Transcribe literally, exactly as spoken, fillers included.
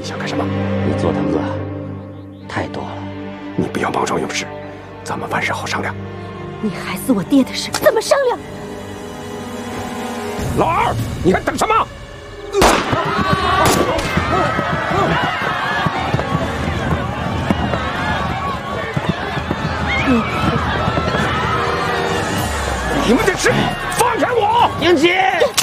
想干什么？ 你做的恶太多了。 你不要莽撞有事，咱们万事好商量。 你害死我爹的事怎么商量？ 老二，你还等什么？你们这是放开我！ 英奇，